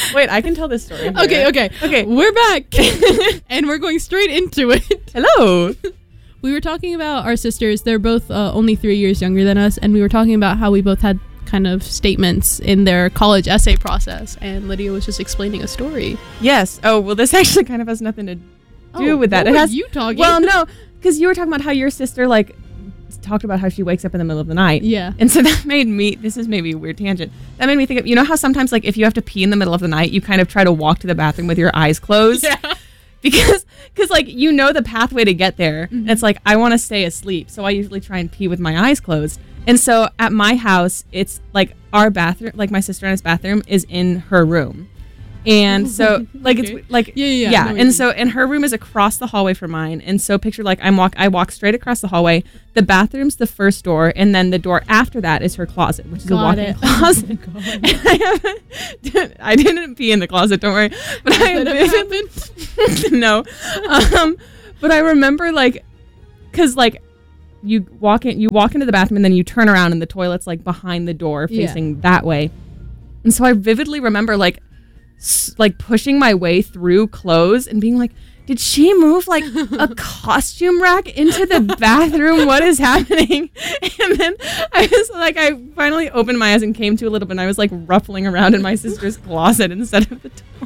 Wait, I can tell this story. Okay. We're back. And we're going straight into it. Hello. We were talking about our sisters. They're both only 3 years younger than us. And we were talking about how we both had kind of statements in their college essay process. And Lydia was just explaining a story. Yes. Oh, well, this actually kind of has nothing to do with that. What were you talking? Well, no, because you were talking about how your sister, like, talked about how she wakes up in the middle of the night. Yeah. And so that made me, this is maybe a weird tangent, that made me think of, you know how sometimes, like, if you have to pee in the middle of the night, you kind of try to walk to the bathroom with your eyes closed? Yeah. Because like, you know the pathway to get there. Mm-hmm. And it's like, I want to stay asleep. So I usually try and pee with my eyes closed. And so at my house, it's like our bathroom, like my sister and I's bathroom is in her room. And so, like, okay. it's like, Yeah. And so, and her room is across the hallway from mine. And so picture like I walk straight across the hallway. The bathroom's the first door. And then the door after that is her closet, which is a walk-in closet. Oh I didn't pee in the closet, don't worry. But no. But I remember, like, cause like you walk into the bathroom and then you turn around and the toilet's like behind the door facing that way. And so I vividly remember like pushing my way through clothes and being like, did she move like a costume rack into the bathroom? What is happening? And then I was like, I finally opened my eyes and came to a little bit and I was like ruffling around in my sister's closet instead of the door.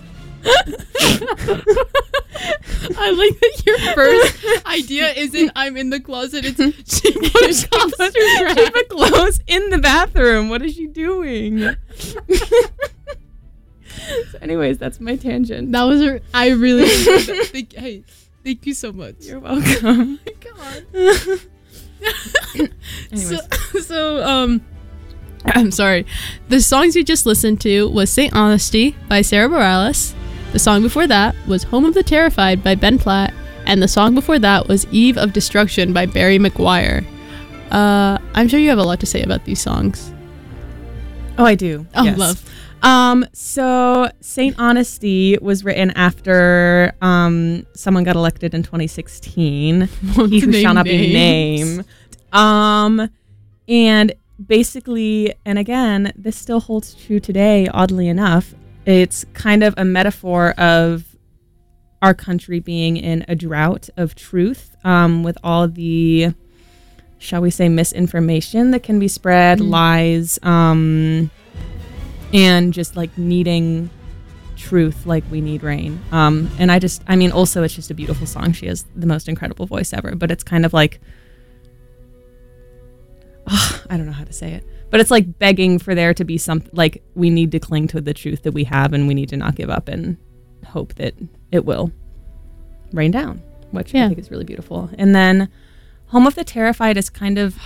I like that your first idea isn't I'm in the closet, it's she put clothes in the bathroom. What is she doing? So anyways, that's my tangent. That was I really enjoyed that. Thank you so much. You're welcome. Oh my God. So I'm sorry. The songs you just listened to was Saint Honesty by Sarah Bareilles. The song before that was Home of the Terrified by Ben Platt. And the song before that was Eve of Destruction by Barry McGuire. I'm sure you have a lot to say about these songs. Oh, I do. Oh, yes. love. So Saint Honesty was written after someone got elected in 2016. He who shall not be named. And basically, and again, this still holds true today, oddly enough. It's kind of a metaphor of our country being in a drought of truth, with all the, shall we say, misinformation that can be spread, lies, and just like needing truth like we need rain. And also it's just a beautiful song. She has the most incredible voice ever, but it's kind of like, I don't know how to say it, but it's like begging for there to be something, like we need to cling to the truth that we have and we need to not give up and hope that it will rain down, which I think is really beautiful. And then Home of the Terrified is kind of,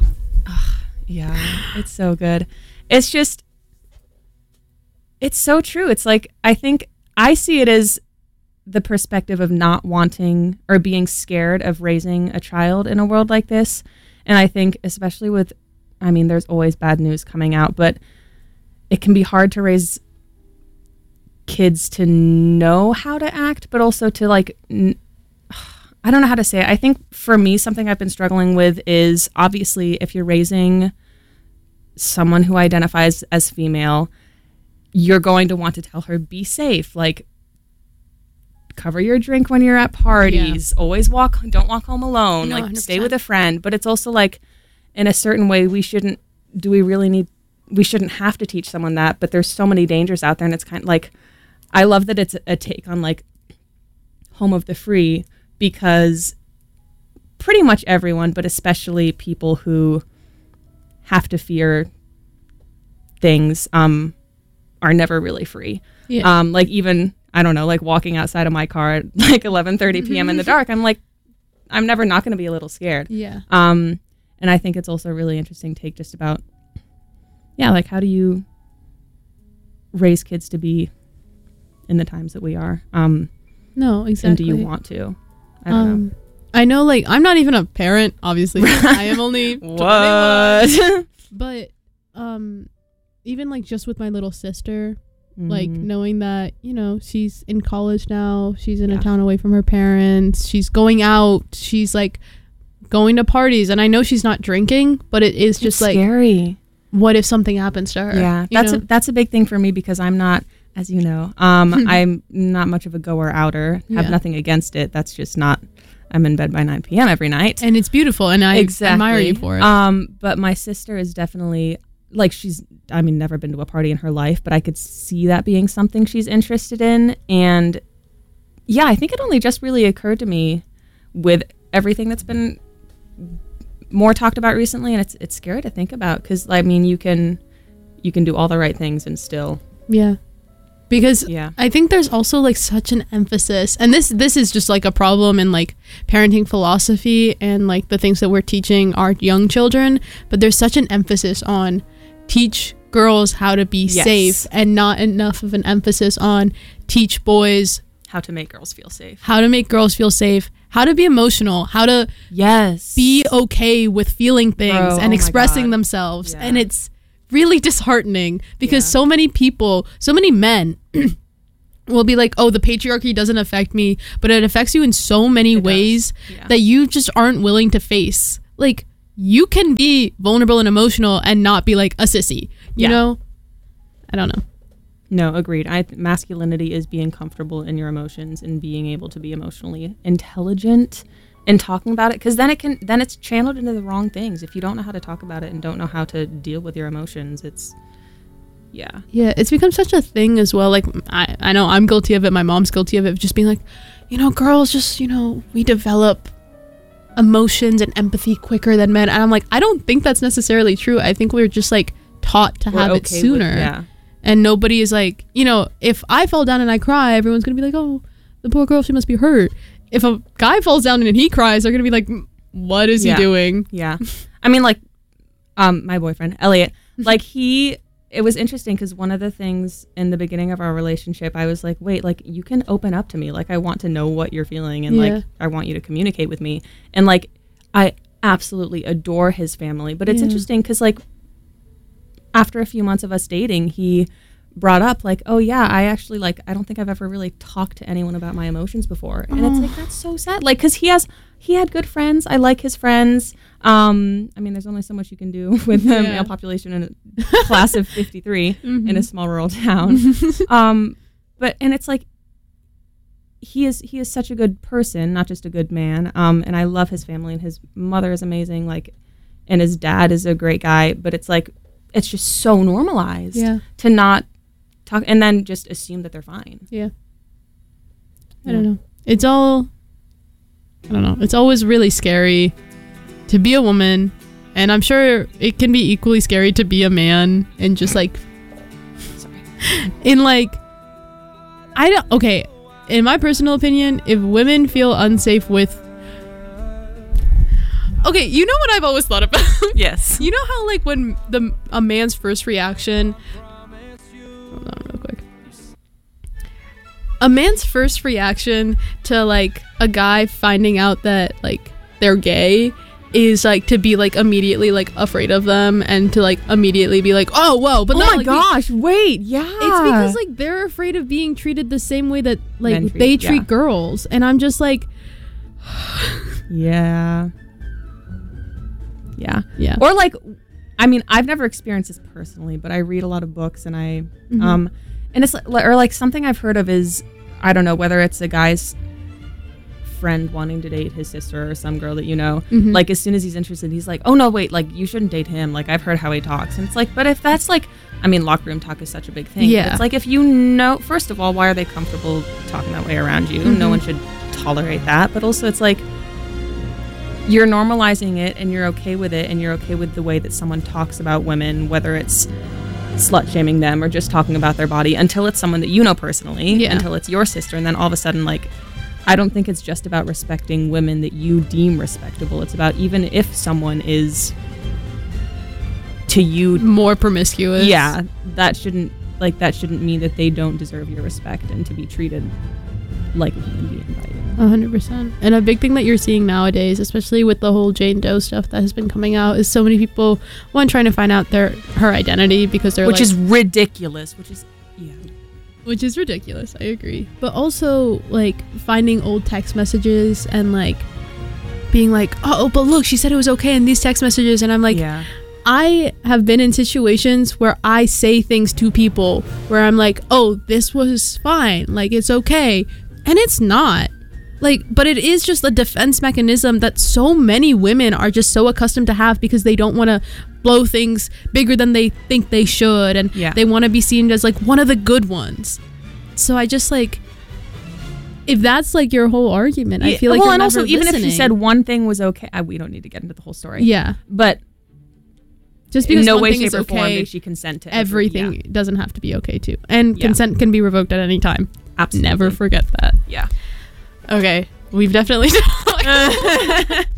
it's so good. It's just, it's so true. It's like, I think I see it as the perspective of not wanting or being scared of raising a child in a world like this. And I think especially with, there's always bad news coming out, but it can be hard to raise kids to know how to act, but also to like, I don't know how to say it. I think for me, something I've been struggling with is obviously if you're raising someone who identifies as female, you're going to want to tell her, be safe, like cover your drink when you're at parties, always don't walk home alone, 100%. Stay with a friend. But it's also like, in a certain way, we shouldn't have to teach someone that, but there's so many dangers out there. And it's kind of like, I love that it's a take on like Home of the Free, because pretty much everyone, but especially people who have to fear things, are never really free. Yeah. Like even, I don't know, like walking outside of my car at like 11:30 p.m. in the dark, I'm like, I'm never not going to be a little scared. Yeah. And I think it's also a really interesting take just about, like how do you raise kids to be in the times that we are? No, exactly. And do you want to? I don't know. I know, like, I'm not even a parent, obviously. I am only 21. But even like just with my little sister, like knowing that, she's in college now, she's in a town away from her parents, she's going out, she's like going to parties, and I know she's not drinking, but it is just like scary. What if something happens to her? Yeah, that's a big thing for me, because I'm not as you know. I'm not much of a goer outer. Have nothing against it. That's just not. I'm in bed by 9 p.m. every night, and it's beautiful, and I admire you for it. But my sister is definitely like never been to a party in her life, but I could see that being something she's interested in. And yeah, I think it only just really occurred to me with everything that's been more talked about recently, and it's scary to think about because I mean you can do all the right things and still because I think there's also like such an emphasis, and this is just like a problem in like parenting philosophy and like the things that we're teaching our young children, but there's such an emphasis on teach girls how to be safe and not enough of an emphasis on teach boys how to make girls feel safe, how to be emotional, how to be okay with feeling things and expressing themselves. And it's really disheartening because so many men will be like, oh, the patriarchy doesn't affect me, but it affects you in so many ways that you just aren't willing to face. Like, you can be vulnerable and emotional and not be like a sissy, you know? I don't know. No, agreed. Masculinity is being comfortable in your emotions and being able to be emotionally intelligent and talking about it, because then it's channeled into the wrong things. If you don't know how to talk about it and don't know how to deal with your emotions, it's it's become such a thing as well. Like I know I'm guilty of it, my mom's guilty of it, just being like, girls just, we develop emotions and empathy quicker than men. And I'm like, I don't think that's necessarily true. I think we're just like taught to have it sooner. And nobody is like, if I fall down and I cry, everyone's gonna be like, oh, the poor girl, she must be hurt. If a guy falls down and he cries, they're gonna be like, what is he doing? I mean, like my boyfriend Elliot, like it was interesting because one of the things in the beginning of our relationship, I was like, wait, like you can open up to me, like I want to know what you're feeling, and like I want you to communicate with me. And like I absolutely adore his family, but it's interesting because like after a few months of us dating, he brought up like, oh yeah, I actually like, I don't think I've ever really talked to anyone about my emotions before. And it's like, that's so sad. Like, cause he had good friends. I like his friends. I mean, there's only so much you can do with the male population in a class of 53 in a small rural town. And it's like, he is such a good person, not just a good man. And I love his family, and his mother is amazing. Like, and his dad is a great guy, but it's like, it's just so normalized to not talk and then just assume that they're fine. I don't know. It's always really scary to be a woman, and I'm sure it can be equally scary to be a man, and just like in like in my personal opinion, if women feel unsafe with you know what I've always thought about? Yes. You know how like when a man's first reaction, hold on real quick. A man's first reaction to like a guy finding out that like they're gay is like to be like immediately like afraid of them, and to like immediately be like, oh whoa, but oh my gosh, wait, it's because like they're afraid of being treated the same way that like they treat girls, and I'm just like yeah. Or like, I mean, I've never experienced this personally, but I read a lot of books, and and it's like something I've heard of is, I don't know whether it's a guy's friend wanting to date his sister or some girl that like as soon as he's interested, he's like, oh no, wait, like you shouldn't date him. Like I've heard how he talks, and it's like, but if that's like, I mean, locker room talk is such a big thing. It's like, if first of all, why are they comfortable talking that way around you? No one should tolerate that. But also, it's like, you're normalizing it, and you're okay with it, and you're okay with the way that someone talks about women, whether it's slut shaming them or just talking about their body, until it's someone that you know personally, until it's your sister, and then all of a sudden, like, I don't think it's just about respecting women that you deem respectable. It's about, even if someone is to you more promiscuous, that shouldn't mean that they don't deserve your respect and to be treated like a human being by you. 100%. And a big thing that you're seeing nowadays, especially with the whole Jane Doe stuff that has been coming out, is so many people trying to find out her identity, because they're which is ridiculous. Which is ridiculous. I agree. But also like finding old text messages and like being like, oh, but look, she said it was okay in these text messages, and I'm like, I have been in situations where I say things to people where I'm like, oh, this was fine, like it's okay, and it's not. Like, but it is just a defense mechanism that so many women are just so accustomed to have because they don't want to blow things bigger than they think they should, and they want to be seen as like one of the good ones. So I just like, if that's like your whole argument, I feel like you're and never also even listening. if she said one thing was okay, we don't need to get into the whole story. Yeah, but just because in no one way, thing shape, is or okay, form did she consent to everything doesn't have to be okay too, and consent can be revoked at any time. Absolutely, never forget that. Yeah. Okay, we've definitely talked.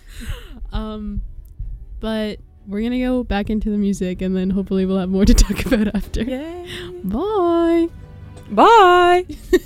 But we're gonna go back into the music, and then hopefully we'll have more to talk about after. Yay. Bye. Bye.